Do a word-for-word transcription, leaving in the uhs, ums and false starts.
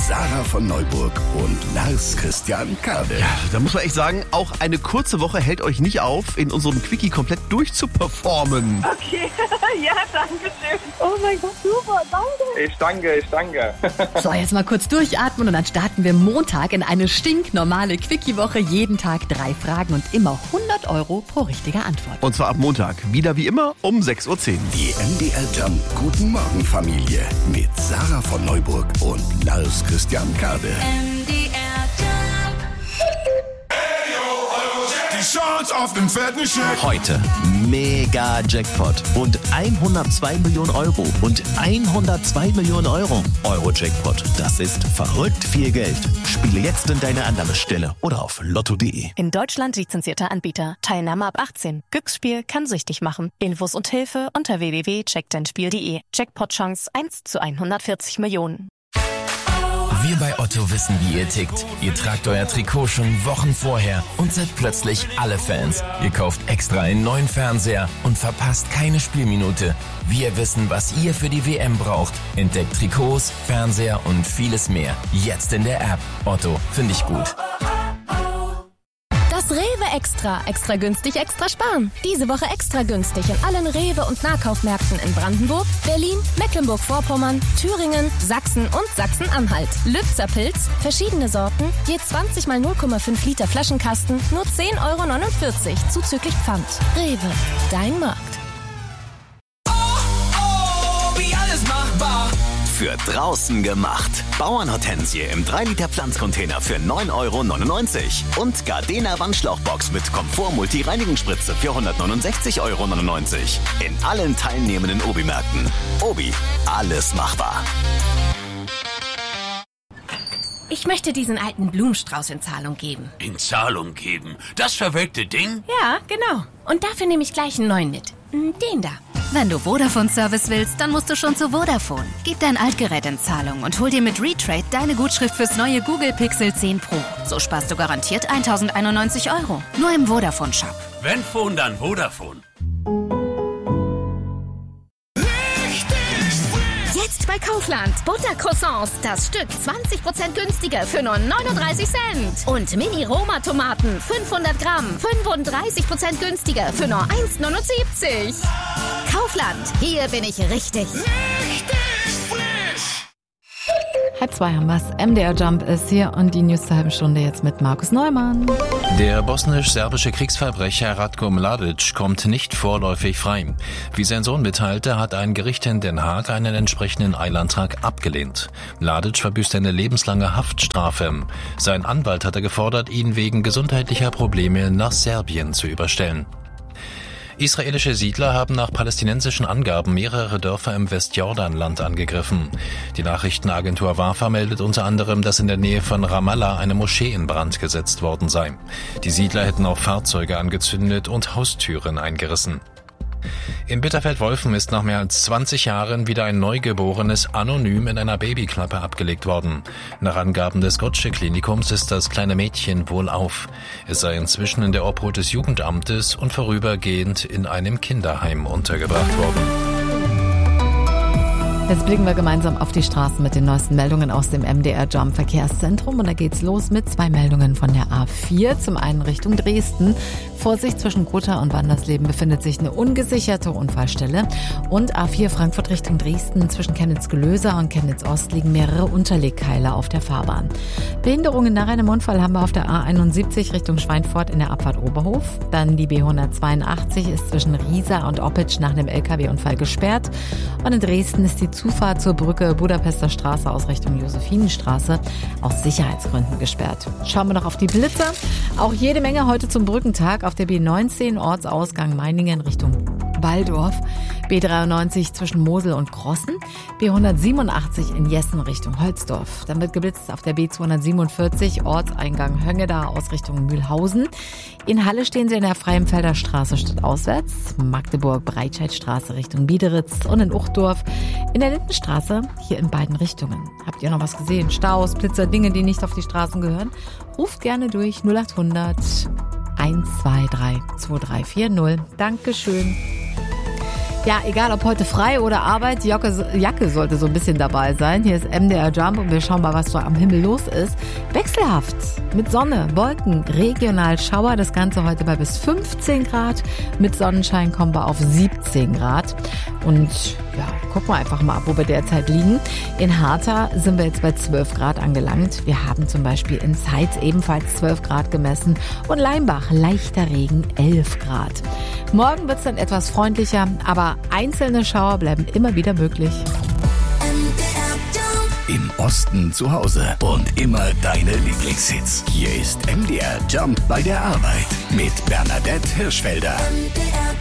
Sarah von Neuburg und Lars Christian Kade. Ja, da muss man echt sagen, auch eine kurze Woche hält euch nicht auf, in unserem Quickie komplett durchzuperformen. Okay, ja, danke schön. Oh mein Gott, super, danke. Ich danke, ich danke. So, jetzt mal kurz durchatmen und dann starten wir Montag in eine stinknormale Quickie-Woche. Jeden Tag drei Fragen und immer hundert Euro pro richtige Antwort. Und zwar ab Montag, wieder wie immer um sechs Uhr zehn. Die M D R Jump Guten Morgen Familie mit Sarah von Neuburg und Lars Christian Kade. M D R Jump. Die Chance auf den fetten Scheck. Heute mega Jackpot und hundertzwei Millionen Euro und hundertzwei Millionen Euro. Euro-Jackpot, das ist verrückt viel Geld. Spiele jetzt in deine Annahmestelle oder auf lotto punkt de. In Deutschland lizenzierter Anbieter. Teilnahme ab achtzehn. Glücksspiel kann süchtig machen. Infos und Hilfe unter w w w punkt check dein spiel punkt de. Jackpot-Chance eins zu hundertvierzig Millionen. Wir bei Otto wissen, wie ihr tickt. Ihr tragt euer Trikot schon Wochen vorher und seid plötzlich alle Fans. Ihr kauft extra einen neuen Fernseher und verpasst keine Spielminute. Wir wissen, was ihr für die W M braucht. Entdeckt Trikots, Fernseher und vieles mehr. Jetzt in der App. Otto, finde ich gut. Das Rewe Extra. Extra günstig, extra sparen. Diese Woche extra günstig in allen Rewe- und Nahkaufmärkten in Brandenburg, Berlin, Mecklenburg-Vorpommern, Thüringen, Sachsen und Sachsen-Anhalt. Lübzer Pilz, verschiedene Sorten, je zwanzig mal null Komma fünf Liter Flaschenkasten, nur zehn Euro neunundvierzig, zuzüglich Pfand. Rewe, dein Markt. Oh, oh, wie alles machbar. Für draußen gemacht. Bauernhortensie im drei Liter Pflanzcontainer für neun Euro neunundneunzig. Und Gardena Wandschlauchbox mit Komfort-Multi-Reinigungsspritze für hundertneunundsechzig Euro neunundneunzig. In allen teilnehmenden Obi-Märkten. Obi, alles machbar. Ich möchte diesen alten Blumenstrauß in Zahlung geben. In Zahlung geben? Das verwelkte Ding? Ja, genau. Und dafür nehme ich gleich einen neuen mit. Den da. Wenn du Vodafone-Service willst, dann musst du schon zu Vodafone. Gib dein Altgerät in Zahlung und hol dir mit Retrade deine Gutschrift fürs neue Google Pixel zehn Pro. So sparst du garantiert tausendeinundneunzig Euro. Nur im Vodafone-Shop. Wenn Phone, dann Vodafone. Jetzt bei Kaufland. Buttercroissants. Das Stück zwanzig Prozent günstiger für nur neununddreißig Cent. Und Mini-Roma-Tomaten. fünfhundert Gramm. fünfunddreißig Prozent günstiger für nur eins neunundsiebzig. Kaufland. Hier bin ich richtig. Richtig frisch. Halb zwei haben wir's. M D R Jump ist hier und die News zur halben Stunde jetzt mit Markus Neumann. Der bosnisch-serbische Kriegsverbrecher Ratko Mladic kommt nicht vorläufig frei. Wie sein Sohn mitteilte, hat ein Gericht in Den Haag einen entsprechenden Eilantrag abgelehnt. Mladic verbüßt eine lebenslange Haftstrafe. Sein Anwalt hatte gefordert, ihn wegen gesundheitlicher Probleme nach Serbien zu überstellen. Israelische Siedler haben nach palästinensischen Angaben mehrere Dörfer im Westjordanland angegriffen. Die Nachrichtenagentur Wafa meldet unter anderem, dass in der Nähe von Ramallah eine Moschee in Brand gesetzt worden sei. Die Siedler hätten auch Fahrzeuge angezündet und Haustüren eingerissen. In Bitterfeld-Wolfen ist nach mehr als zwanzig Jahren wieder ein Neugeborenes anonym in einer Babyklappe abgelegt worden. Nach Angaben des Gottsched-Klinikums ist das kleine Mädchen wohlauf. Es sei inzwischen in der Obhut des Jugendamtes und vorübergehend in einem Kinderheim untergebracht worden. Jetzt blicken wir gemeinsam auf die Straßen mit den neuesten Meldungen aus dem M D R Jump Verkehrszentrum. Und da geht's los mit zwei Meldungen von der A vier. Zum einen Richtung Dresden. Vorsicht, zwischen Gotha und Wandersleben befindet sich eine ungesicherte Unfallstelle. Und A vier Frankfurt Richtung Dresden. Zwischen Chemnitz-Gelösa und Chemnitz-Ost liegen mehrere Unterlegkeile auf der Fahrbahn. Behinderungen nach einem Unfall haben wir auf der A einundsiebzig Richtung Schweinfurt in der Abfahrt Oberhof. Dann die B hundertzweiundachtzig ist zwischen Riesa und Oppitsch nach einem L K W-Unfall gesperrt. Und in Dresden ist die Zufahrt zur Brücke Budapester Straße aus Richtung Josephinenstraße aus Sicherheitsgründen gesperrt. Schauen wir noch auf die Blitzer. Auch jede Menge heute zum Brückentag auf der B neunzehn Ortsausgang Meiningen Richtung Walldorf, B dreiundneunzig zwischen Mosel und Crossen, B hundertsiebenundachtzig in Jessen Richtung Holzdorf. Dann wird geblitzt auf der B zweihundertsiebenundvierzig Ortseingang Höngeda aus Richtung Mühlhausen. In Halle stehen Sie in der Freienfelder Straße stadtauswärts, Magdeburg Breitscheidstraße Richtung Biederitz und in Uchtdorf in der Lindenstraße hier in beiden Richtungen. Habt ihr noch was gesehen? Staus, Blitzer, Dinge, die nicht auf die Straßen gehören? Ruft gerne durch null achthundert eins zwei drei zwei drei vier null. Dankeschön. Ja, egal ob heute frei oder Arbeit, Jacke, Jacke sollte so ein bisschen dabei sein. Hier ist M D R Jump und wir schauen mal, was so am Himmel los ist. Wechselhaft mit Sonne, Wolken, regional Schauer. Das Ganze heute bei bis fünfzehn Grad. Mit Sonnenschein kommen wir auf siebzehn Grad. Und ja, gucken wir einfach mal, wo wir derzeit liegen. In Harta sind wir jetzt bei zwölf Grad angelangt. Wir haben zum Beispiel in Zeitz ebenfalls zwölf Grad gemessen. Und Leimbach, leichter Regen, elf Grad. Morgen wird es dann etwas freundlicher, aber einzelne Schauer bleiben immer wieder möglich. Im Osten zu Hause und immer deine Lieblingshits. Hier ist M D R Jump bei der Arbeit mit Bernadette Hirschfelder. M D R